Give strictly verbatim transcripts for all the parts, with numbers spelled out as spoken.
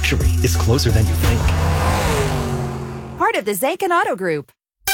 Luxury is closer than you think. Part of the Zaken Auto Group.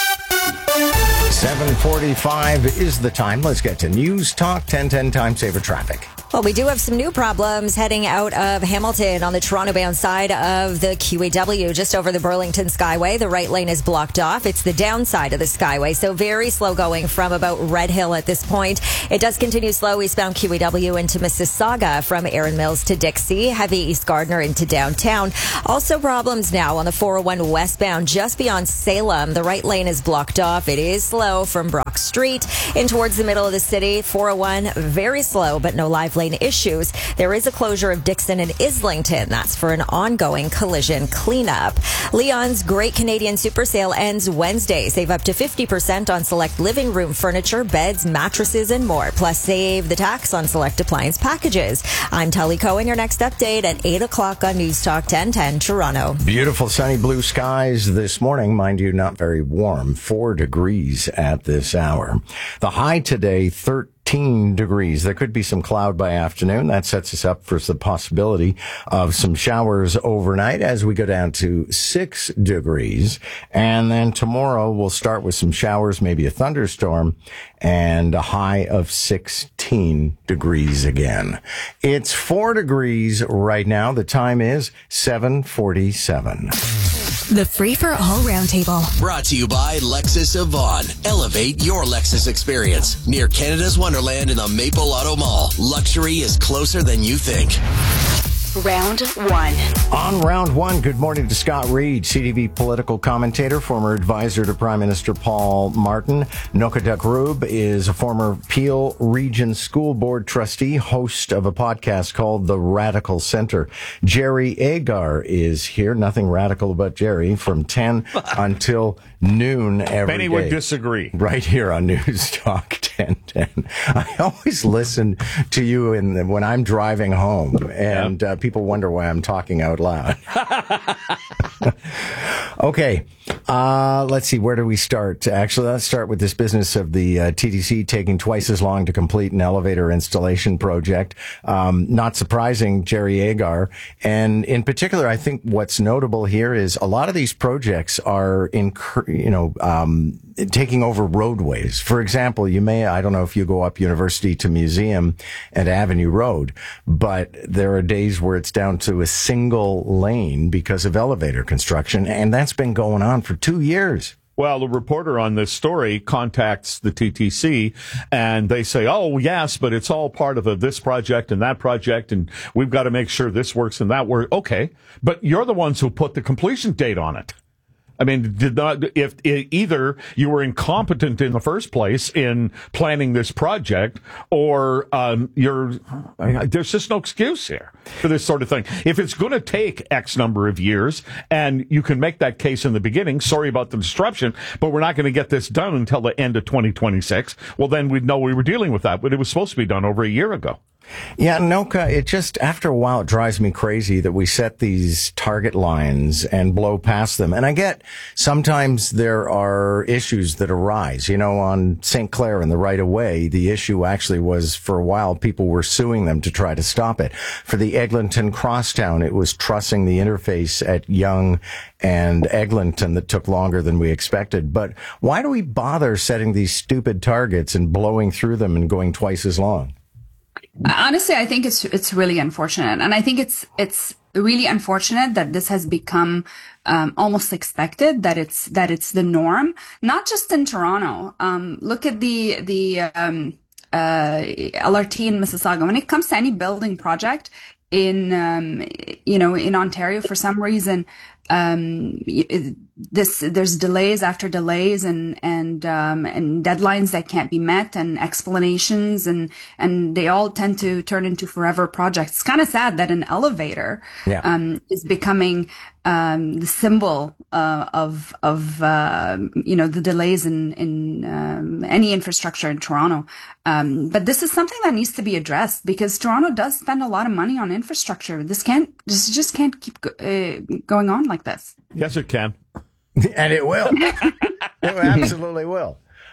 seven forty-five is the time. Let's get to News Talk ten ten Time Saver Traffic. Well, we do have some new problems heading out of Hamilton on the Toronto-bound side of the Q E W, just over the Burlington Skyway. The right lane is blocked off. It's the downside of the Skyway, so very slow going from about Red Hill at this point. It does continue slow eastbound Q E W into Mississauga from Erin Mills to Dixie, heavy East Gardner into downtown. Also problems now on the four oh one westbound just beyond Salem. The right lane is blocked off. It is slow from Brock Street in towards the middle of the city. four oh one, very slow, but no live lane issues. There is a closure of Dixon and Islington. That's for an ongoing collision cleanup. Leon's Great Canadian Super Sale ends Wednesday. Save up to fifty percent on select living room furniture, beds, mattresses, and more. Plus, save the tax on select appliance packages. I'm Tully Cohen. Your next update at eight o'clock on News Talk ten ten Toronto. Beautiful sunny blue skies this morning. Mind you, not very warm. Four degrees at this hour. The high today, thirteen degrees. There could be some cloud by afternoon. That sets us up for the possibility of some showers overnight as we go down to six degrees. And then tomorrow we'll start with some showers, maybe a thunderstorm, and a high of sixteen degrees again. It's four degrees right now. The time is seven forty-seven. The Free for All Roundtable. Brought to you by Lexus of Vaughan. Elevate your Lexus experience. Near Canada's Wonderland in the Maple Auto Mall. Luxury is closer than you think. Round one. On round one, good morning to Scott Reid, C T V political commentator, former advisor to Prime Minister Paul Martin. Noka Dukrub is a former Peel Region School Board trustee, host of a podcast called The Radical Center. Jerry Agar is here. Nothing radical about Jerry from ten until noon every Benny day. would disagree. Right here on News Talk ten ten. I always listen to you in the, when I'm driving home, and yeah. uh, people wonder why I'm talking out loud. Okay, uh, let's see, where do we start? Actually, let's start with this business of the uh, T T C taking twice as long to complete an elevator installation project. Um, not surprising, Jerry Agar. And in particular, I think what's notable here is a lot of these projects are, in, you know, um, taking over roadways. For example, you may, I don't know if you go up University to Museum and Avenue Road, but there are days where it's down to a single lane because of elevator construction, and that's been going on for two years. Well, the reporter on this story contacts the T T C, and they say, oh, yes, but it's all part of a, this project and that project, and we've got to make sure this works and that works. Okay, but you're the ones who put the completion date on it. I mean, did not, if either you were incompetent in the first place in planning this project, or um, you're, there's just no excuse here for this sort of thing. If it's going to take X number of years, and you can make that case in the beginning, sorry about the disruption, but we're not going to get this done until the end of twenty twenty-six, well, then we'd know we were dealing with that. But it was supposed to be done over a year ago. Yeah, Noka, it just, after a while, it drives me crazy that we set these target lines and blow past them. And I get sometimes there are issues that arise. You know, on Saint Clair and the right-of-way, the issue actually was, for a while, people were suing them to try to stop it. For the Eglinton Crosstown, it was trussing the interface at Yonge and Eglinton that took longer than we expected. But why do we bother setting these stupid targets and blowing through them and going twice as long? Honestly, I think it's it's really unfortunate, and I think it's it's really unfortunate that this has become um, almost expected, that it's that it's the norm, not just in Toronto. Um, look at the the um, uh, L R T in Mississauga. When it comes to any building project in um, you know in Ontario, for some reason, um, this there's delays after delays and and um, and deadlines that can't be met and explanations and and they all tend to turn into forever projects. It's kind of sad that an elevator yeah. um, is becoming um, the symbol uh, of of uh, you know the delays in in um, any infrastructure in Toronto. Um, but this is something that needs to be addressed because Toronto does spend a lot of money on infrastructure. This can't this just can't keep go- uh, going on like this. Yes, it can. And it will. It absolutely will.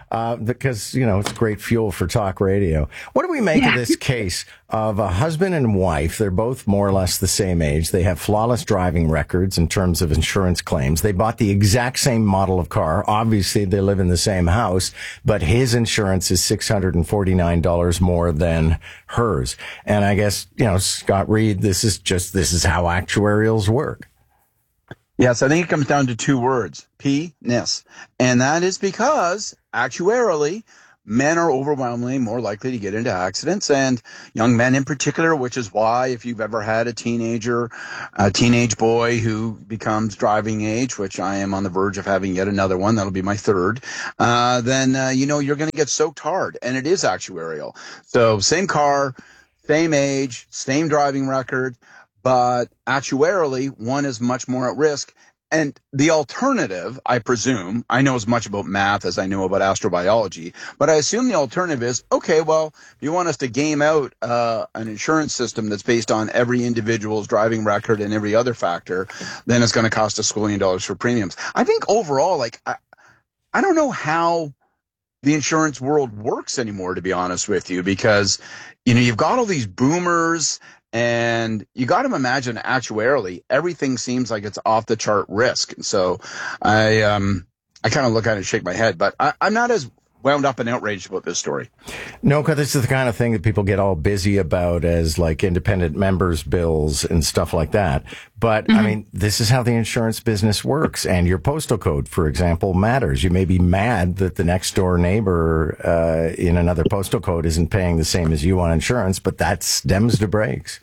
uh, because, you know, it's great fuel for talk radio. What do we make Yeah. of this case of a husband and wife? They're both more or less the same age. They have flawless driving records in terms of insurance claims. They bought the exact same model of car. Obviously, they live in the same house, but his insurance is six hundred forty-nine dollars more than hers. And I guess, you know, Scott Reed, this is just, this is how actuarials work. Yes, I think it comes down to two words, penis. And that is because, actuarially, men are overwhelmingly more likely to get into accidents, and young men in particular, which is why if you've ever had a teenager, a teenage boy who becomes driving age, which I am on the verge of having yet another one, that'll be my third, uh, then, uh, you know, you're going to get soaked hard, and it is actuarial. So same car, same age, same driving record, but actuarially, one is much more at risk. And the alternative, I presume, I know as much about math as I know about astrobiology, but I assume the alternative is, okay, well, if you want us to game out uh, an insurance system that's based on every individual's driving record and every other factor, then it's going to cost a squillion dollars for premiums. I think overall, like, I, I don't know how the insurance world works anymore, to be honest with you, because, you know, you've got all these boomers. And you got to imagine actuarially, everything seems like it's off the chart risk. And so I, um, I kind of look at it and shake my head, but I, I'm not as wound up and outraged about this story. No, because this is the kind of thing that people get all busy about as like independent members bills and stuff like that. But mm-hmm. I mean, this is how the insurance business works. And your postal code, for example, matters. You may be mad that the next door neighbor uh, in another postal code isn't paying the same as you on insurance, but that's stems to breaks.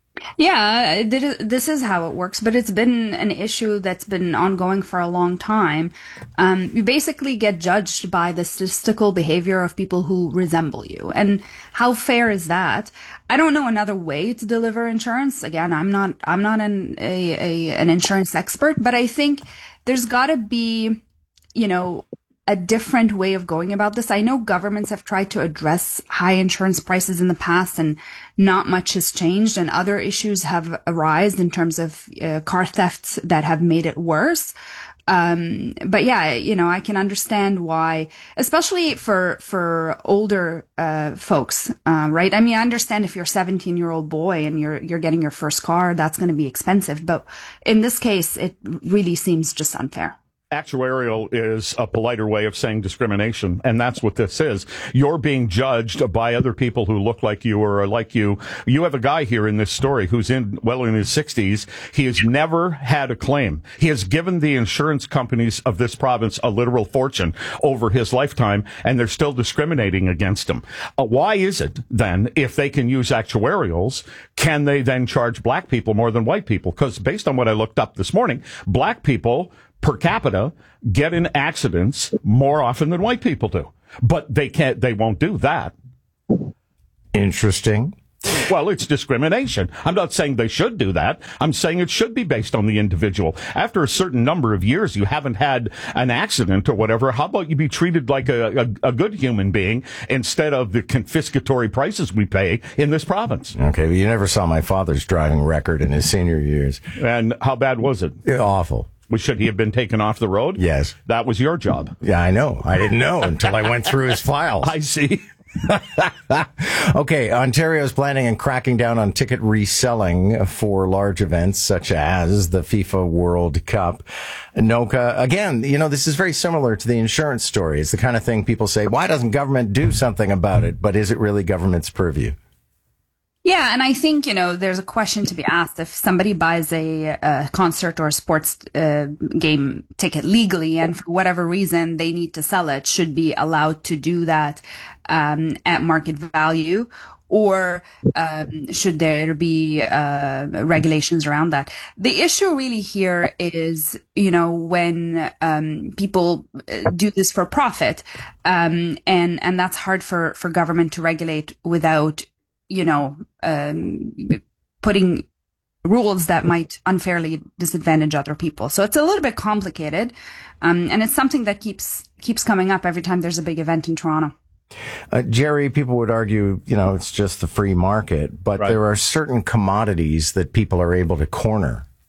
Yeah, this is how it works, but it's been an issue that's been ongoing for a long time. Um, you basically get judged by the statistical behavior of people who resemble you. And how fair is that? I don't know another way to deliver insurance. Again, I'm not, I'm not an, a, a, an insurance expert, but I think there's gotta be, you know, a different way of going about this. I know governments have tried to address high insurance prices in the past and not much has changed, and other issues have arisen in terms of uh, car thefts that have made it worse. Um, but yeah, you know, I can understand why, especially for, for older, uh, folks, uh, right? I mean, I understand if you're a seventeen year old boy and you're, you're getting your first car, that's going to be expensive. But in this case, it really seems just unfair. Actuarial is a politer way of saying discrimination, and that's what this is. You're being judged by other people who look like you or are like you. You have a guy here in this story who's in, well, in his sixties. He has never had a claim. He has given the insurance companies of this province a literal fortune over his lifetime, and they're still discriminating against him. Uh, why is it, then, if they can use actuarials, can they then charge black people more than white people? Because based on what I looked up this morning, black people per capita get in accidents more often than white people do. But they can't, they won't do that. Interesting. Well, it's discrimination. I'm not saying they should do that. I'm saying it should be based on the individual. After a certain number of years, you haven't had an accident or whatever. How about you be treated like a, a, a good human being instead of the confiscatory prices we pay in this province? Okay, but you never saw my father's driving record in his senior years. And how bad was it? Yeah, awful. Should he have been taken off the road? Yes. That was your job. Yeah, I know. I didn't know until I went through his files. I see. Okay, Ontario's planning and cracking down on ticket reselling for large events such as the FIFA World Cup. Noka, again, you know, this is very similar to the insurance story. It's the kind of thing people say, why doesn't government do something about it? But is it really government's purview? Yeah, and I think, you know, there's a question to be asked. If somebody buys a, a concert or a sports uh, game ticket legally and for whatever reason they need to sell it, should be allowed to do that um, at market value, or um, should there be uh, regulations around that? The issue really here is, you know, when um, people do this for profit, um, and and that's hard for, for government to regulate without, you know, um, putting rules that might unfairly disadvantage other people. So it's a little bit complicated. Um, and it's something that keeps, keeps coming up every time there's a big event in Toronto. Uh, Jerry, people would argue, you know, it's just the free market, but right. There are certain commodities that people are able to corner.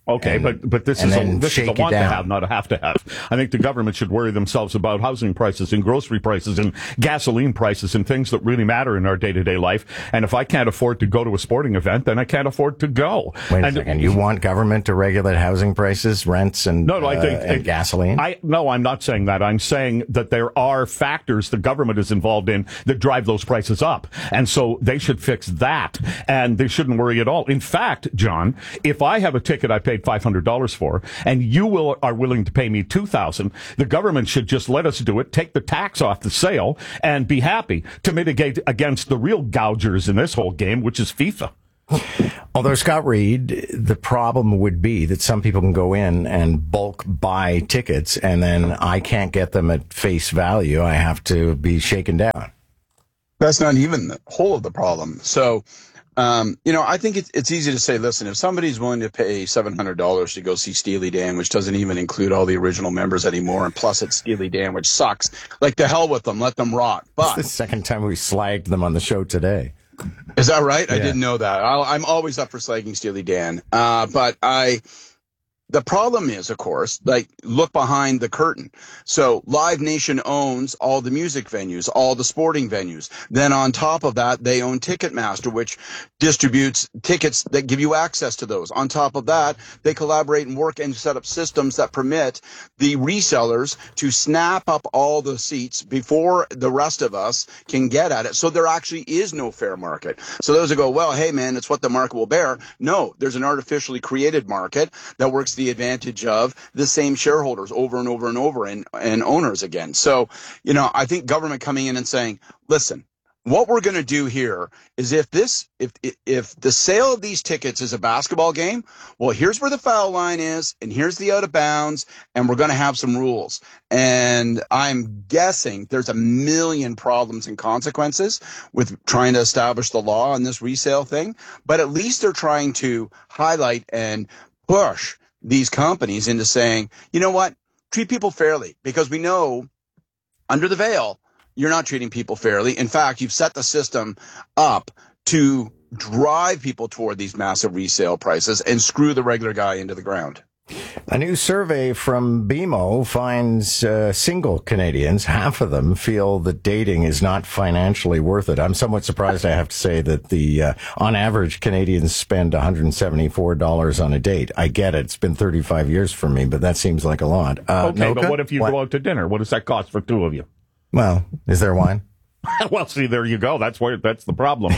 Okay, and, but but this is a this is a want to have, not a have to have. I think the government should worry themselves about housing prices and grocery prices and gasoline prices and things that really matter in our day to day life. And if I can't afford to go to a sporting event, then I can't afford to go. Wait a and, second. You want government to regulate housing prices, rents, and no, no, I think uh, and it, gasoline? I no, I'm not saying that. I'm saying that there are factors the government is involved in that drive those prices up, and so they should fix that, and they shouldn't worry at all. In fact, John, if I have a ticket I paid five hundred dollars for, and you will are willing to pay me two thousand dollars, the government should just let us do it, take the tax off the sale, and be happy to mitigate against the real gougers in this whole game, which is FIFA. Although, Scott Reed, the problem would be that some people can go in and bulk buy tickets, and then I can't get them at face value. I have to be shaken down. That's not even the whole of the problem. So, Um, you know, I think it's, it's easy to say, listen, if somebody's willing to pay seven hundred dollars to go see Steely Dan, which doesn't even include all the original members anymore, and plus it's Steely Dan, which sucks, like, to hell with them, let them rot. But it's the second time we slagged them on the show today. Is that right? Yeah. I didn't know that. I'll, I'm always up for slagging Steely Dan. Uh, but I... The problem is, of course, like, look behind the curtain. So Live Nation owns all the music venues, all the sporting venues. Then on top of that, they own Ticketmaster, which distributes tickets that give you access to those. On top of that, they collaborate and work and set up systems that permit the resellers to snap up all the seats before the rest of us can get at it. So there actually is no fair market. So those who go, well, hey, man, it's what the market will bear. No, there's an artificially created market that works the advantage of the same shareholders over and over and over and, and owners again. So, you know, I think government coming in and saying, listen, what we're going to do here is if this, if, if the sale of these tickets is a basketball game, well, here's where the foul line is, and here's the out of bounds, and we're going to have some rules. And I'm guessing there's a million problems and consequences with trying to establish the law on this resale thing, but at least they're trying to highlight and push these companies into saying, you know what, treat people fairly, because we know under the veil, you're not treating people fairly. In fact, you've set the system up to drive people toward these massive resale prices and screw the regular guy into the ground. A new survey from B M O finds uh, single Canadians, half of them, feel that dating is not financially worth it. I'm somewhat surprised, I have to say, that the uh, on average Canadians spend one hundred seventy-four dollars on a date. I get it. It's been thirty-five years for me, but that seems like a lot. Uh, okay, Noka? But what if you what? go out to dinner? What does that cost for two of you? Well, is there wine? Well, see, there you go. That's where that's the problem.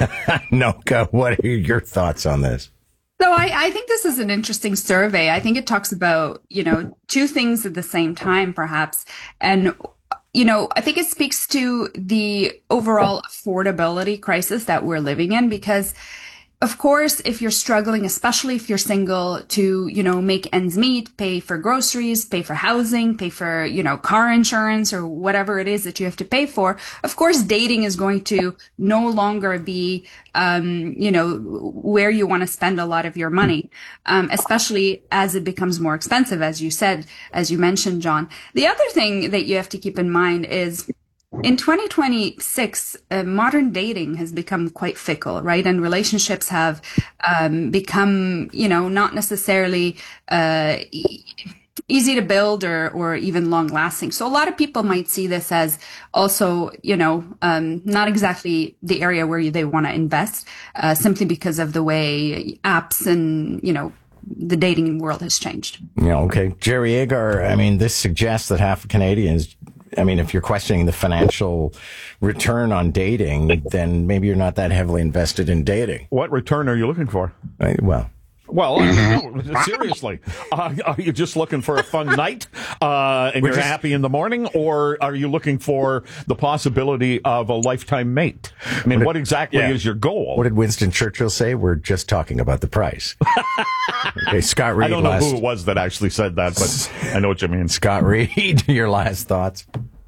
Noka, what are your thoughts on this? So I, I think this is an interesting survey. I think it talks about, you know, two things at the same time, perhaps. And, you know, I think it speaks to the overall affordability crisis that we're living in, because, of course, if you're struggling, especially if you're single, to, you know, make ends meet, pay for groceries, pay for housing, pay for, you know, car insurance or whatever it is that you have to pay for, of course, dating is going to no longer be, um, you know, where you want to spend a lot of your money, um, especially as it becomes more expensive, as you said, as you mentioned, John. The other thing that you have to keep in mind is, in twenty twenty-six, uh, modern dating has become quite fickle, right? And relationships have um, become, you know, not necessarily uh, e- easy to build or, or even long lasting. So a lot of people might see this as also, you know, um, not exactly the area where they want to invest, uh, simply because of the way apps and, you know, the dating world has changed. Yeah, okay. Jerry Agar, I mean, this suggests that half of Canadians, I mean, if you're questioning the financial return on dating, then maybe you're not that heavily invested in dating. What return are you looking for? Right, well, Well, no, seriously, uh, are you just looking for a fun night uh, and We're you're just- happy in the morning, or are you looking for the possibility of a lifetime mate? I mean, what exactly yeah. is your goal? What did Winston Churchill say? We're just talking about the price. Okay, Scott Reed. I don't know last, who it was that actually said that, but I know what you mean. Scott Reed, your last thoughts?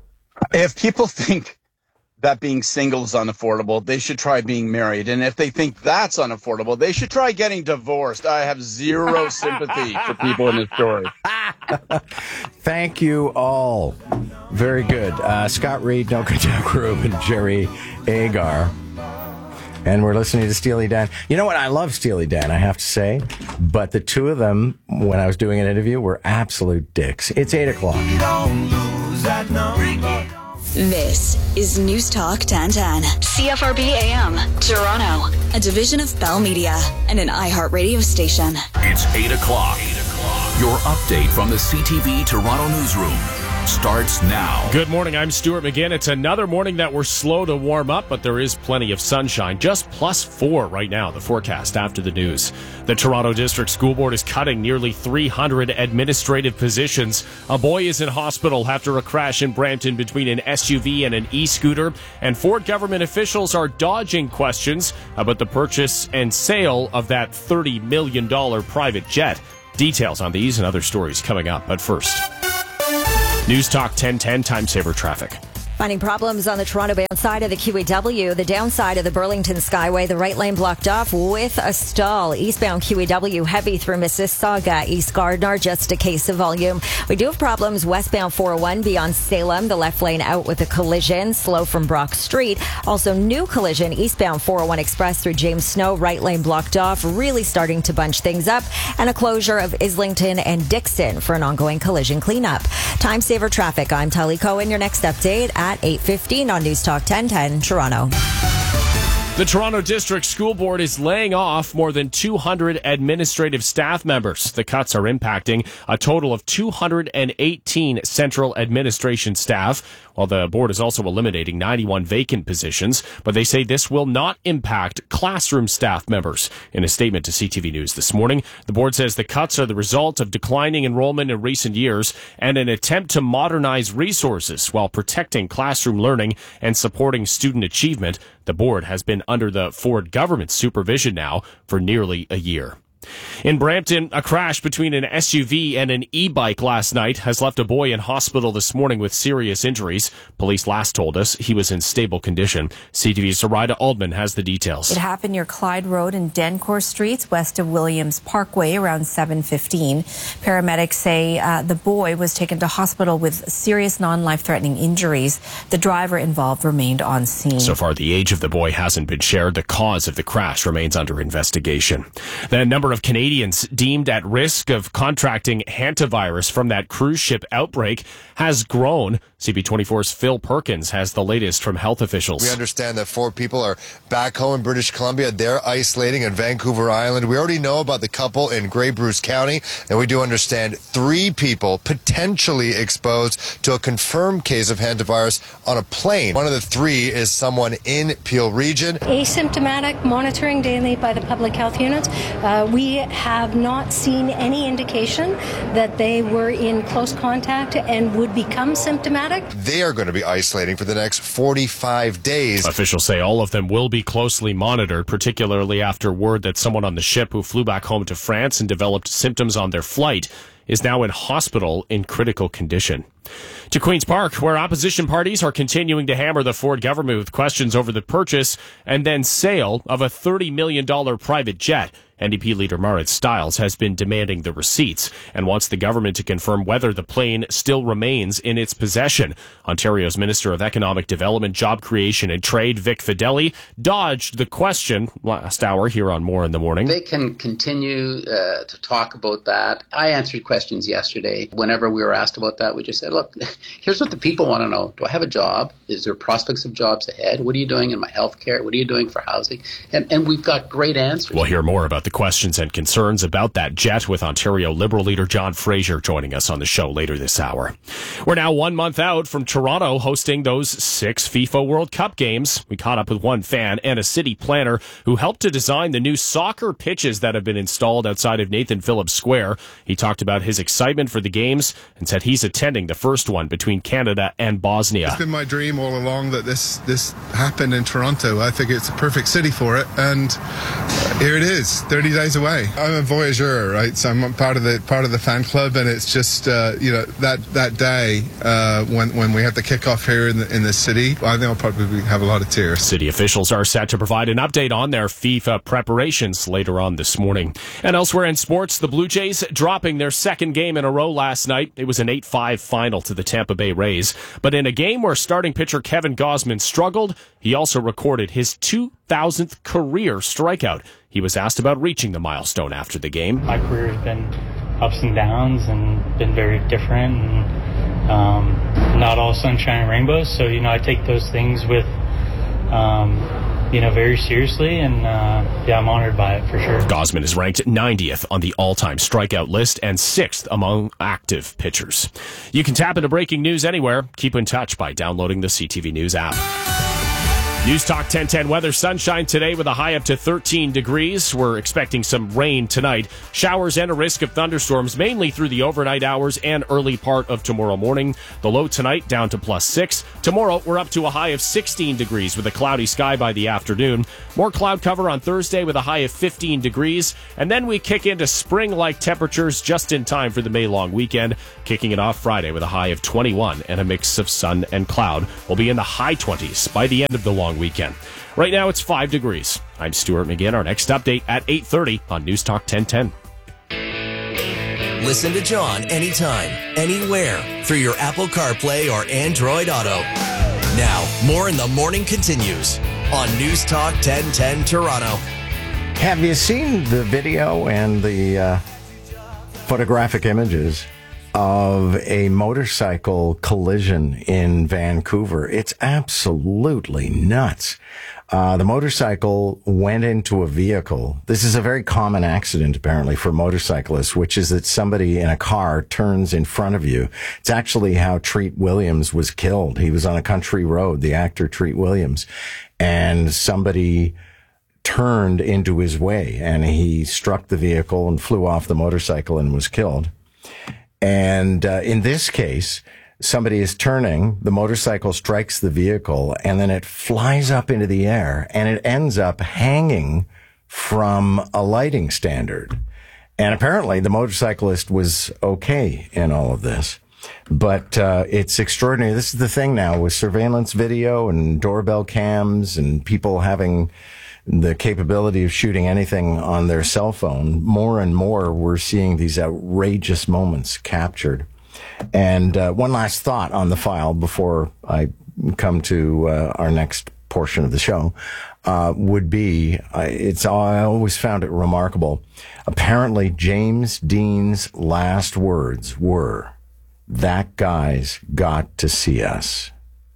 If people think that being single is unaffordable, they should try being married. And if they think that's unaffordable, they should try getting divorced. I have zero sympathy for people in this story. Thank you all. Very good. Uh, Scott Reed, Noka Group, and Jerry Agar. and we're listening to Steely Dan. You know what? I love Steely Dan, I have to say, but the two of them, when I was doing an interview, were absolute dicks. It's eight o'clock. This is News Talk ten ten. C F R B A M, Toronto. A division of Bell Media and an iHeart radio station. It's eight o'clock. eight o'clock. Your update from the C T V Toronto newsroom starts now. Good morning, I'm Stuart McGinn. It's another morning that we're slow to warm up, but there is plenty of sunshine. Just plus four right now, the forecast after the news. The Toronto District School Board is cutting nearly three hundred administrative positions. A boy is in hospital after a crash in Brampton between an S U V and an e-scooter. And Ford government officials are dodging questions about the purchase and sale of that thirty million dollars private jet. Details on these and other stories coming up. But first, News Talk ten ten Time Saver Traffic. Finding problems on the Toronto-bound side of the Q E W. The downside of the Burlington Skyway, the right lane blocked off with a stall. Eastbound Q E W heavy through Mississauga, East Gardner, just a case of volume. We do have problems westbound four oh one beyond Salem. The left lane out with a collision, slow from Brock Street. Also new collision eastbound four oh one Express through James Snow, right lane blocked off, really starting to bunch things up. And a closure of Islington and Dixon for an ongoing collision cleanup. Time Saver Traffic. I'm Tully Cohen. Your next update at eight fifteen on News Talk ten ten Toronto. The Toronto District School Board is laying off more than two hundred administrative staff members. The cuts are impacting a total of two hundred eighteen central administration staff, while the board is also eliminating ninety-one vacant positions. But they say this will not impact classroom staff members. In a statement to C T V News this morning, the board says the cuts are the result of declining enrollment in recent years and an attempt to modernize resources while protecting classroom learning and supporting student achievement. The board has been under the Ford government supervision now for nearly a year. In Brampton, a crash between an S U V and an e-bike last night has left a boy in hospital this morning with serious injuries. Police last told us he was in stable condition. C T V's Sarida Aldman has the details. It happened near Clyde Road and Dencourt Streets, west of Williams Parkway, around seven fifteen. Paramedics say uh, the boy was taken to hospital with serious non-life-threatening injuries. The driver involved remained on scene. So far, the age of the boy hasn't been shared. The cause of the crash remains under investigation. The number of Canadians deemed at risk of contracting hantavirus from that cruise ship outbreak has grown. C B twenty-four's Phil Perkins has the latest from health officials. We understand that four people are back home in British Columbia. They're isolating on Vancouver Island. We already know about the couple in Grey Bruce County, and we do understand three people potentially exposed to a confirmed case of hantavirus on a plane. One of the three is someone in Peel Region. Asymptomatic monitoring daily by the public health units. Uh, we have not seen any indication that they were in close contact and would become symptomatic. They are going to be isolating for the next forty-five days. Officials say all of them will be closely monitored, particularly after word that someone on the ship who flew back home to France and developed symptoms on their flight is now in hospital in critical condition. To Queen's Park, where opposition parties are continuing to hammer the Ford government with questions over the purchase and then sale of a thirty million dollars private jet. N D P leader Marit Stiles has been demanding the receipts and wants the government to confirm whether the plane still remains in its possession. Ontario's Minister of Economic Development, Job Creation and Trade, Vic Fideli, dodged the question last hour here on More in the Morning. They can continue uh, to talk about that. I answered questions yesterday. Whenever we were asked about that, we just said, look, here's what the people want to know. Do I have a job? Is there prospects of jobs ahead? What are you doing in my health care? What are you doing for housing? And, and we've got great answers. We'll hear more about the questions and concerns about that jet with Ontario Liberal leader John Fraser joining us on the show later this hour. We're now one month out from Toronto hosting those six FIFA World Cup games. We caught up with one fan and a city planner who helped to design the new soccer pitches that have been installed outside of Nathan Phillips Square. He talked about his excitement for the games and said he's attending the first one between Canada and Bosnia. It's been my dream all along that this, this happened in Toronto. I think it's a perfect city for it, and here it is. There thirty days away. I'm a voyageur, right? So I'm part of the part of the fan club, and it's just uh, you know that that day uh, when when we have the kickoff here in the in the city, I think I'll probably have a lot of tears. City officials are set to provide an update on their FIFA preparations later on this morning. And elsewhere in sports, the Blue Jays dropping their second game in a row last night. It was an eight five final to the Tampa Bay Rays. But in a game where starting pitcher Kevin Gausman struggled, he also recorded his two thousandth career strikeout. He was asked about reaching the milestone after the game. My career has been ups and downs and been very different, and um, not all sunshine and rainbows. So, you know, I take those things with, um, you know, very seriously, and uh, yeah, I'm honored by it for sure. Gausman is ranked ninetieth on the all-time strikeout list and sixth among active pitchers. You can tap into breaking news anywhere. Keep in touch by downloading the C T V News app. News Talk ten ten weather. Sunshine today with a high up to thirteen degrees. We're expecting some rain tonight. Showers and a risk of thunderstorms mainly through the overnight hours and early part of tomorrow morning. The low tonight down to plus six. Tomorrow we're up to a high of sixteen degrees with a cloudy sky by the afternoon. More cloud cover on Thursday with a high of fifteen degrees. And then we kick into spring-like temperatures just in time for the May long weekend. Kicking it off Friday with a high of twenty-one and a mix of sun and cloud. We'll be in the high twenties by the end of the long weekend. Right now it's five degrees. I'm Stuart McGinn. Our next update at eight thirty on News Talk ten ten. Listen to John anytime, anywhere through your Apple CarPlay or Android Auto. Now, more in the morning continues on News Talk ten ten Toronto. Have you seen the video and the uh, photographic images of a motorcycle collision in Vancouver? It's absolutely nuts. Uh, the motorcycle went into a vehicle. This is a very common accident, apparently, for motorcyclists, which is that somebody in a car turns in front of you. It's actually how Treat Williams was killed. He was on a country road, the actor Treat Williams, and somebody turned into his way, and he struck the vehicle and flew off the motorcycle and was killed. And uh, in this case, somebody is turning, the motorcycle strikes the vehicle, and then it flies up into the air, and it ends up hanging from a lighting standard. And apparently the motorcyclist was okay in all of this. But uh, it's extraordinary. This is the thing now with surveillance video and doorbell cams and people having the capability of shooting anything on their cell phone. More and more we're seeing these outrageous moments captured. And uh, one last thought on the file before I come to uh, our next portion of the show uh, would be, uh, it's I always found it remarkable. Apparently James Dean's last words were, "That guy's got to see us."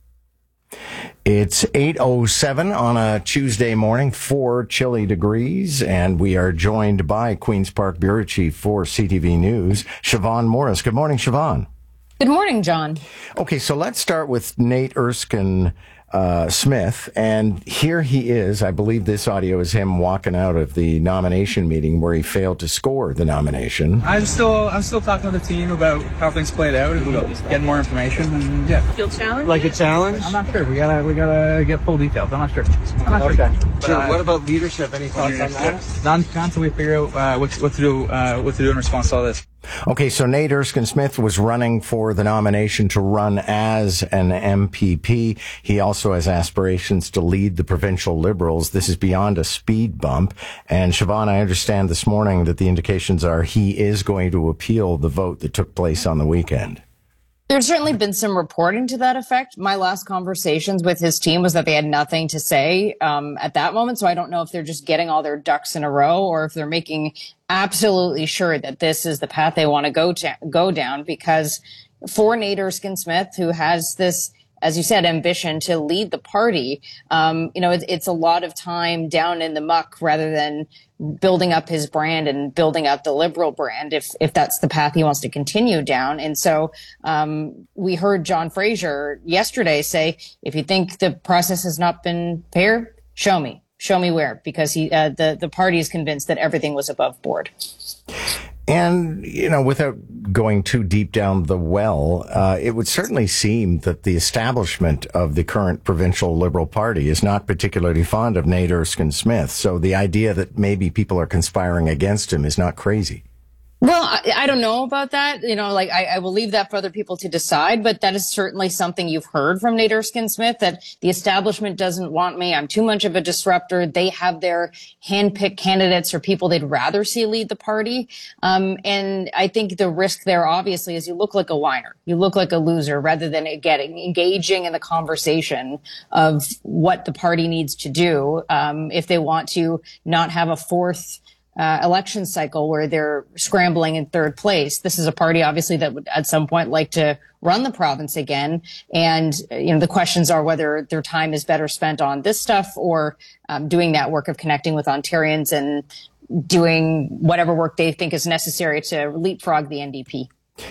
It's eight oh seven on a Tuesday morning, four chilly degrees, and we are joined by Queen's Park Bureau Chief for C T V News, Siobhan Morris. Good morning, Siobhan. Good morning, John. Okay, so let's start with Nate Erskine uh, Smith, and here he is. I believe this audio is him walking out of the nomination meeting where he failed to score the nomination. I'm still, I'm still talking to the team about how things played out and getting more information. And yeah, feel challenged? Like a challenge? I'm not sure. We gotta, we gotta get full details. I'm not sure. I'm not okay. Sure. But, uh, what about leadership? Any thoughts on that? Not, not until we figure out uh, what, what to do, uh, what to do in response to all this. Okay, so Nate Erskine Smith was running for the nomination to run as an M P P. He also has aspirations to lead the provincial Liberals. This is beyond a speed bump. And Siobhan, I understand this morning that the indications are he is going to appeal the vote that took place on the weekend. There's certainly been some reporting to that effect. My last conversations with his team was that they had nothing to say um, at that moment. So I don't know if they're just getting all their ducks in a row or if they're making absolutely sure that this is the path they want to go to, go down. Because for Nate Erskine Smith, who has this, as you said, ambition to lead the party, um, you know, it, it's a lot of time down in the muck rather than building up his brand and building up the Liberal brand, if if that's the path he wants to continue down. And so um, we heard John Fraser yesterday say, if you think the process has not been fair, show me. Show me where, because he uh, the, the party is convinced that everything was above board. And, you know, without going too deep down the well, uh, it would certainly seem that the establishment of the current provincial Liberal Party is not particularly fond of Nate Erskine Smith. So the idea that maybe people are conspiring against him is not crazy. Well, I, I don't know about that. You know, like I, I will leave that for other people to decide, but that is certainly something you've heard from Nate Erskine Smith, that the establishment doesn't want me. I'm too much of a disruptor. They have their handpicked candidates or people they'd rather see lead the party. Um, and I think the risk there, obviously, is you look like a whiner. You look like a loser rather than getting engaging in the conversation of what the party needs to do um, if they want to not have a fourth Uh, election cycle where they're scrambling in third place. This is a party, obviously, that would at some point like to run the province again. And, you know, the questions are whether their time is better spent on this stuff or um, doing that work of connecting with Ontarians and doing whatever work they think is necessary to leapfrog the N D P.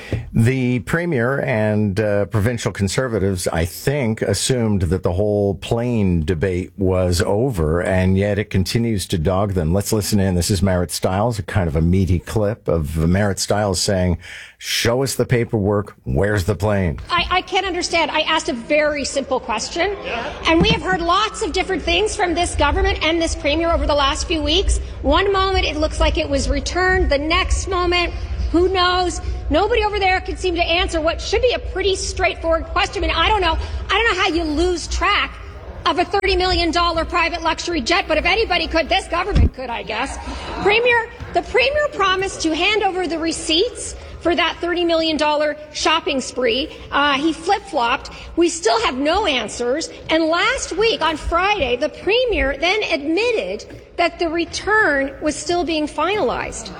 The Premier and uh, provincial Conservatives, I think, assumed that the whole plane debate was over, and yet it continues to dog them. Let's listen in. This is Marit Stiles, a kind of a meaty clip of Marit Stiles saying, show us the paperwork. Where's the plane? I, I can't understand. I asked a very simple question, and we have heard lots of different things from this government and this Premier over the last few weeks. One moment, it looks like it was returned. The next moment, who knows? Nobody over there can seem to answer what should be a pretty straightforward question. I mean, I don't know. I don't know how you lose track of a thirty million dollars private luxury jet, but if anybody could, this government could, I guess. Premier, the Premier promised to hand over the receipts for that thirty million dollars shopping spree. Uh, he flip-flopped. We still have no answers. And last week, on Friday, the Premier then admitted that the return was still being finalized.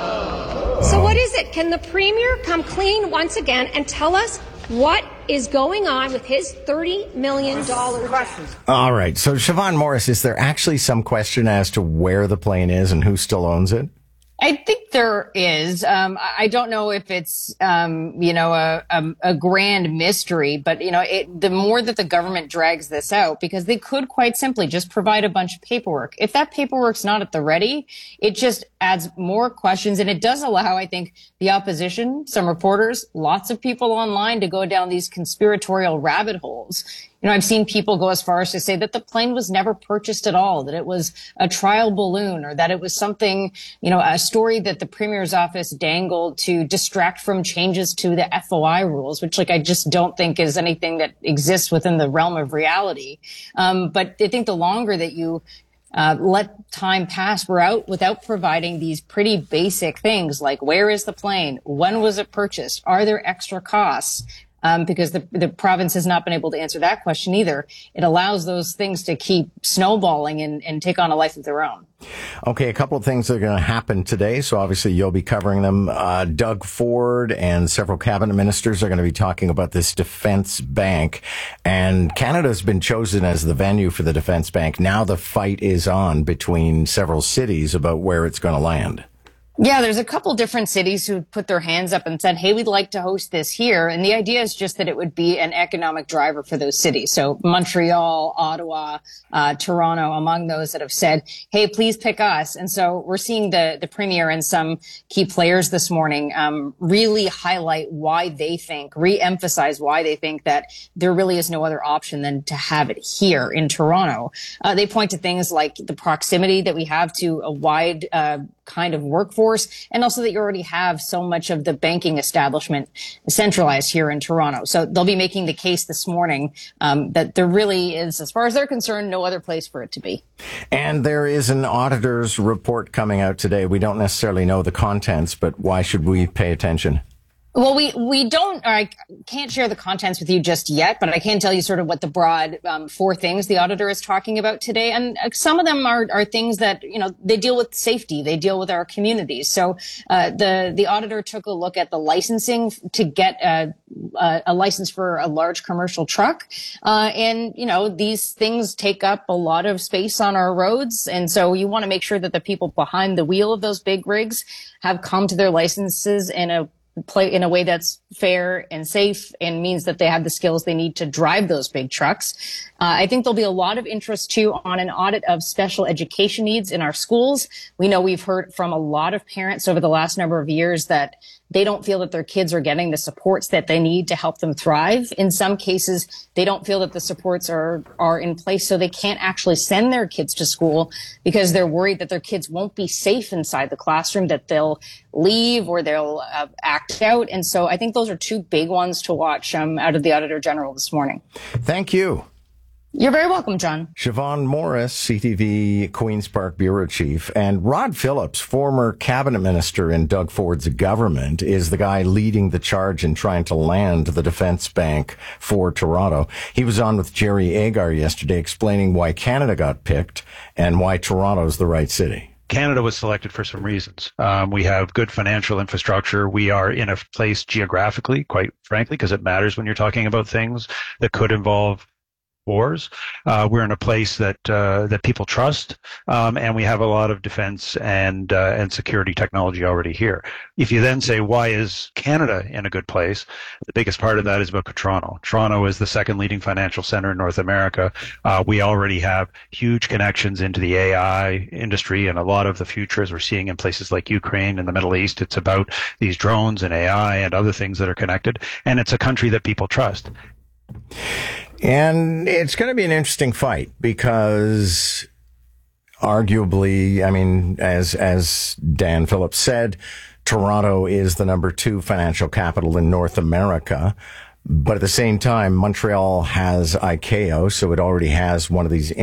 So what is it? Can the Premier come clean once again and tell us what is going on with his thirty million dollars questions? All right. So, Siobhan Morris, is there actually some question as to where the plane is and who still owns it? I think there is. Um, I don't know if it's, um, you know, a, a, a grand mystery, but, you know, it, the more that the government drags this out, because they could quite simply just provide a bunch of paperwork. If that paperwork's not at the ready, it just adds more questions. And it does allow, I think, the opposition, some reporters, lots of people online to go down these conspiratorial rabbit holes. You know, I've seen people go as far as to say that the plane was never purchased at all, that it was a trial balloon, or that it was something, you know, a story that the Premier's office dangled to distract from changes to the F O I rules, which, like, I just don't think is anything that exists within the realm of reality. Um, but I think the longer that you Uh, let time pass we're out without providing these pretty basic things like where is the plane? When was it purchased? Are there extra costs? Um, because the, the province has not been able to answer that question either. It allows those things to keep snowballing and, and take on a life of their own. Okay, a couple of things that are going to happen today. So obviously you'll be covering them. Uh, Doug Ford and several cabinet ministers are going to be talking about this defense bank. And Canada's been chosen as the venue for the defense bank. Now the fight is on between several cities about where it's going to land. Yeah, there's a couple different cities who put their hands up and said, hey, we'd like to host this here. And the idea is just that it would be an economic driver for those cities. So Montreal, Ottawa, uh, Toronto, among those that have said, hey, please pick us. And so we're seeing the, the Premier and some key players this morning um, really highlight why they think, re-emphasize why they think that there really is no other option than to have it here in Toronto. Uh, they point to things like the proximity that we have to a wide uh, kind of workforce, and also that you already have so much of the banking establishment centralized here in Toronto. So they'll be making the case this morning um, that there really is, as far as they're concerned, no other place for it to be. And there is an auditor's report coming out today. We don't necessarily know the contents, but why should we pay attention? Well, we, we don't, or I can't share the contents with you just yet, but I can tell you sort of what the broad um, four things the auditor is talking about today. And some of them are, are things that, you know, they deal with safety. They deal with our communities. So uh, the, the auditor took a look at the licensing to get a, a, a license for a large commercial truck. Uh, and, you know, these things take up a lot of space on our roads. And so you want to make sure that the people behind the wheel of those big rigs have come to their licenses in a play in a way that's fair and safe and means that they have the skills they need to drive those big trucks. Uh, I think there'll be a lot of interest too on an audit of special education needs in our schools. We know we've heard from a lot of parents over the last number of years that they don't feel that their kids are getting the supports that they need to help them thrive. In some cases, they don't feel that the supports are, are in place, so they can't actually send their kids to school because they're worried that their kids won't be safe inside the classroom, that they'll leave or they'll uh, act out. And so I think those are two big ones to watch um, out of the Auditor General this morning. Thank you. You're very welcome, John. Siobhan Morris, C T V Queen's Park Bureau Chief, and Rod Phillips, former cabinet minister in Doug Ford's government, is the guy leading the charge in trying to land the defense bank for Toronto. He was on with Jerry Agar yesterday explaining why Canada got picked and why Toronto's the right city. Canada was selected for some reasons. Um, we have good financial infrastructure. We are in a place geographically, quite frankly, because it matters when you're talking about things that could involve wars. Uh, we're in a place that uh, that people trust, um, and we have a lot of defense and uh, and security technology already here. If you then say, why is Canada in a good place? The biggest part of that is about Toronto. Toronto is the second leading financial center in North America. Uh, we already have huge connections into the A I industry, and a lot of the futures we're seeing in places like Ukraine and the Middle East. It's about these drones and A I and other things that are connected, and it's a country that people trust. And it's going to be an interesting fight because arguably, I mean, as, as Dan Phillips said, Toronto is the number two financial capital in North America. But at the same time, Montreal has I C A O, so it already has one of these